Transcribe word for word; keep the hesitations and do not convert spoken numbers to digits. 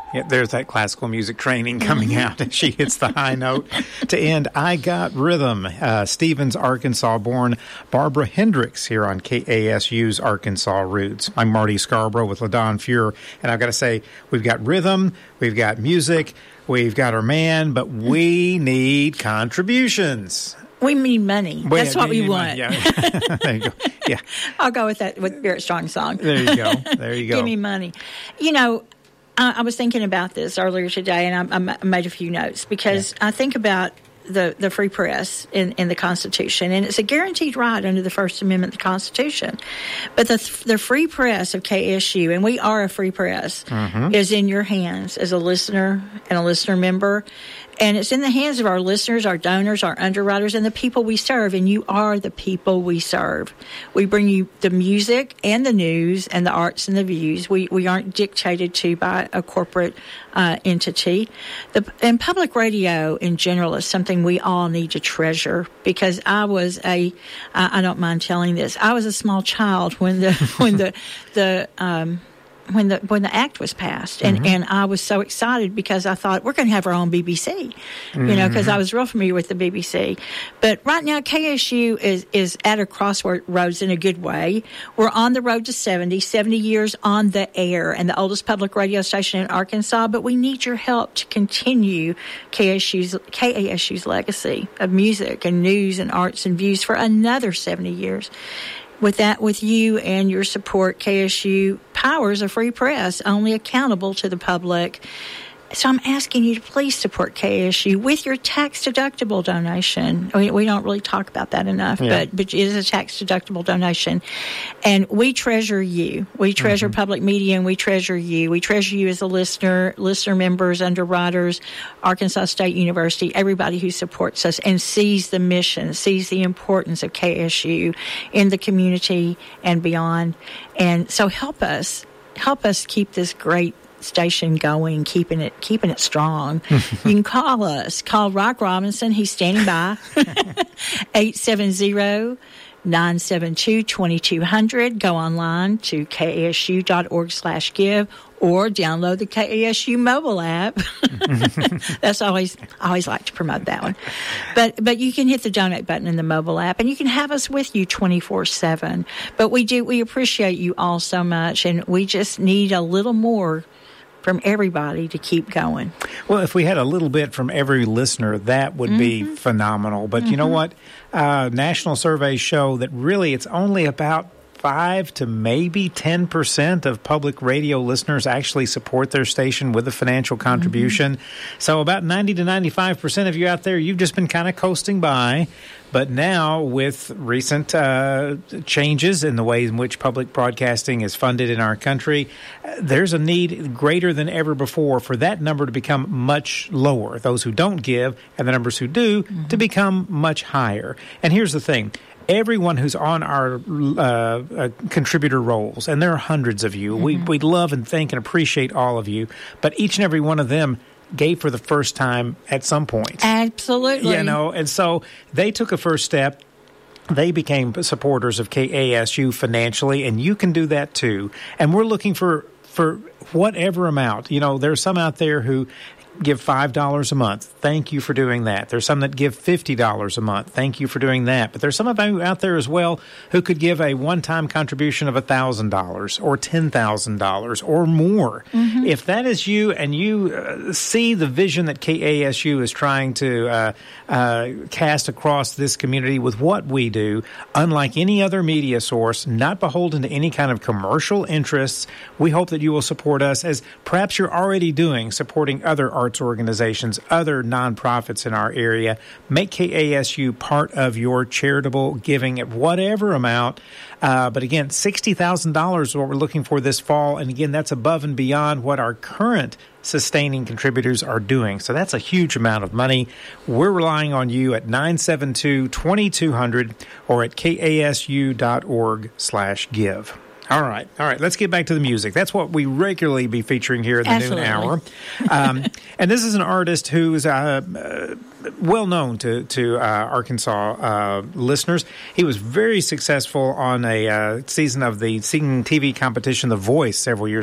Yeah, there's that classical music training coming out as she hits the high note. To end, I Got Rhythm, uh, Stevens, Arkansas-born Barbara Hendricks here on K A S U's Arkansas Roots. I'm Marty Scarborough with LaDon Fuhr, and I've got to say, we've got rhythm, we've got music, we've got our man, but we need contributions. We need money. Well, That's yeah, what we Money, want. yeah. There you go. Yeah. I'll go with that, with Garrett Strong's song. There you go. There you go. Give me money. You know, I, I was thinking about this earlier today, and I, I made a few notes because yeah. I think about the, the free press in, in the Constitution, and it's a guaranteed right under the First Amendment of the Constitution. But the the free press of K S U, and we are a free press, mm-hmm. is in your hands as a listener and a listener member. And it's in the hands of our listeners, our donors, our underwriters, and the people we serve. And you are the people we serve. We bring you the music and the news and the arts and the views. We we aren't dictated to by a corporate uh, entity. The, and public radio in general is something we all need to treasure, because I was a, I, I don't mind telling this, I was a small child when the when the the um, when the when the act was passed, and, mm-hmm. and I was so excited because I thought we're going to have our own B B C, mm-hmm. you know, because I was real familiar with the B B C. But right now, K S U is is at a crossroads in a good way. We're on the road to seventy, seventy years on the air, and the oldest public radio station in Arkansas. But we need your help to continue K S U's K A S U's legacy of music and news and arts and views for another seventy years. With that, with you and your support, K S U powers a free press, only accountable to the public. So I'm asking you to please support K S U with your tax-deductible donation. I mean, we don't really talk about that enough, yeah. but, but it is a tax-deductible donation. And we treasure you. We treasure mm-hmm. public media, and we treasure you. We treasure you as a listener, listener members, underwriters, Arkansas State University, everybody who supports us and sees the mission, sees the importance of K S U in the community and beyond. And so help us, help us keep this great station going, keeping it keeping it strong. You can call us. Call Rock Robinson. He's standing by. eight seven zero, nine seven two, two two zero zero. Go online to K A S U dot org slash give or download the K A S U mobile app. That's always, I always like to promote that one. But but you can hit the donate button in the mobile app, and you can have us with you twenty-four seven. But we do, we appreciate you all so much, and we just need a little more from everybody to keep going. Well, if we had a little bit from every listener, that would mm-hmm. be phenomenal. But mm-hmm. you know what? Uh, national surveys show that really it's only about five to maybe ten percent of public radio listeners actually support their station with a financial contribution. Mm-hmm. So about ninety to ninety-five percent of you out there, you've just been kind of coasting by. But now, with recent uh, changes in the way in which public broadcasting is funded in our country, uh, there's a need greater than ever before for that number to become much lower. Those who don't give and the numbers who do mm-hmm. to become much higher. And here's the thing. Everyone who's on our uh, uh, contributor rolls, and there are hundreds of you, mm-hmm. we, we love and thank and appreciate all of you, but each and every one of them gave for the first time at some point. Absolutely. You know, and so they took a first step. They became supporters of K A S U financially, and you can do that too. And we're looking for, for whatever amount. You know, there's some out there who give five dollars a month. Thank you for doing that. There's some that give fifty dollars a month. Thank you for doing that. But there's some of you out there as well who could give a one-time contribution of one thousand dollars or ten thousand dollars or more. Mm-hmm. If that is you and you uh, see the vision that K A S U is trying to uh, uh, cast across this community with what we do, unlike any other media source, not beholden to any kind of commercial interests, we hope that you will support us as perhaps you're already doing, supporting other arts organizations, other nonprofits in our area. Make K A S U part of your charitable giving at whatever amount. Uh, but again, sixty thousand dollars is what we're looking for this fall. And again, that's above and beyond what our current sustaining contributors are doing. So that's a huge amount of money. We're relying on you at nine seven two, two two zero zero or at K A S U dot org slash give. All right. All right. Let's get back to the music. That's what we regularly be featuring here at the Absolutely. noon hour. Um, and this is an artist who's uh, uh, well known to, to uh, Arkansas uh, listeners. He was very successful on a uh, season of the singing T V competition, The Voice, several years